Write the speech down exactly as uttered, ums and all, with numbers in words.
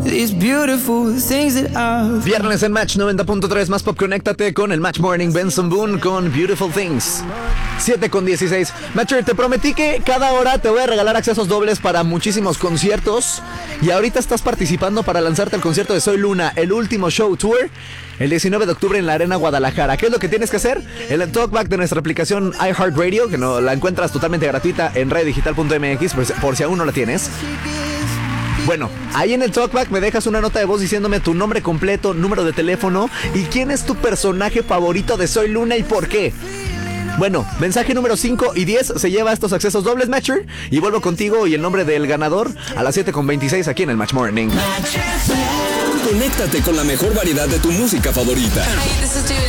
these beautiful things that I've... Viernes en Match noventa punto tres, más pop, conéctate con el Match Morning. Benson Boone con Beautiful Things. siete con dieciséis. Matcher, te prometí que cada hora te voy a regalar accesos dobles para muchísimos conciertos. Y ahorita estás participando para lanzarte al concierto de Soy Luna, el último show tour, el diecinueve de octubre en la Arena Guadalajara. ¿Qué es lo que tienes que hacer? En el talkback de nuestra aplicación iHeartRadio, que no, la encuentras totalmente gratuita en radio digital punto m x, por, por si aún no la tienes. Bueno, ahí en el talkback me dejas una nota de voz diciéndome tu nombre completo, número de teléfono y quién es tu personaje favorito de Soy Luna y por qué. Bueno, mensaje número cinco y diez se lleva estos accesos dobles, Matcher. Y vuelvo contigo y el nombre del ganador a las siete con veintiséis aquí en el Match Morning. Conéctate con la mejor variedad de tu música favorita. Hey, this is David